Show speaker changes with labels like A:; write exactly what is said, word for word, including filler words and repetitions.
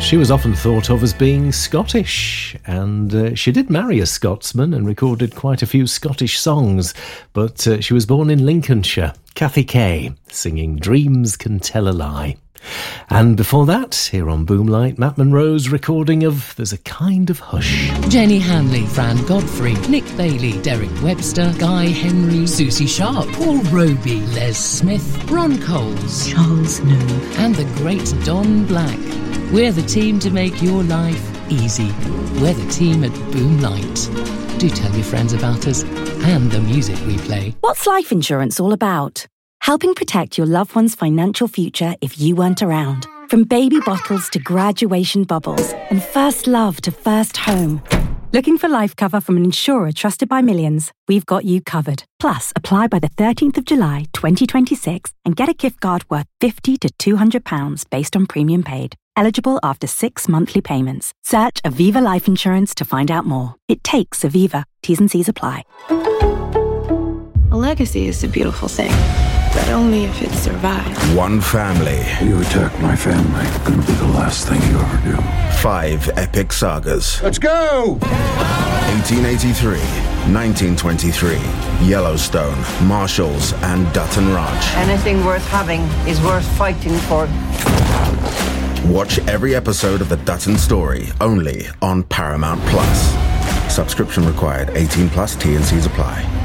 A: She was often thought of as being Scottish, and uh, she did marry a Scotsman and recorded quite a few Scottish songs, but uh, she was born in Lincolnshire. Kathy Kay, singing Dreams Can Tell a Lie. And before that, here on Boomlight, Matt Monro's recording of There's a Kind of Hush.
B: Jenny Hanley, Fran Godfrey, Nick Bailey, Derek Webster, Guy Henry, Susie Sharp, Paul Roby, Les Smith, Ron Coles,
C: Charles Nove,
B: and the great Don Black. We're the team to make your life easy. We're the team at Boomlight. Do tell your friends about us and the music we play.
D: What's life insurance all about? Helping protect your loved one's financial future if you weren't around. From baby bottles to graduation bubbles and first love to first home. Looking for life cover from an insurer trusted by millions? We've got you covered. Plus, apply by the thirteenth of July, twenty twenty-six and get a gift card worth fifty to two hundred pounds based on premium paid. Eligible after six monthly payments. Search Aviva Life Insurance to find out more. It takes Aviva. T's and C's apply.
E: A legacy is a beautiful thing, but only if it survives.
F: One family.
G: You attack my family, gonna be the last thing you ever do.
F: Five epic sagas.
G: Let's go!
F: eighteen eighty-three, nineteen twenty-three, Yellowstone, Marshalls, and Dutton Ranch.
H: Anything worth having is worth fighting for.
F: Watch every episode of The Dutton Story, only on Paramount Plus. Subscription required, eighteen plus, T and C's apply.